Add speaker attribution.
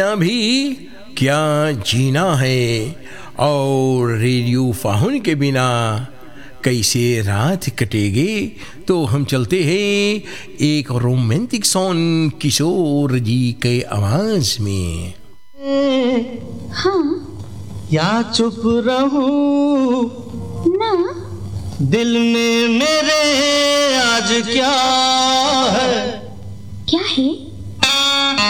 Speaker 1: भी क्या जीना है, और रेडियो फाहुन के बिना कैसे रात कटेगी। तो हम चलते हैं एक रोमांटिक सॉन्ग किशोर जी के आवाज में।
Speaker 2: हाँ,
Speaker 3: या चुप रहूं
Speaker 2: ना,
Speaker 3: दिल में मेरे आज क्या है।
Speaker 2: क्या है?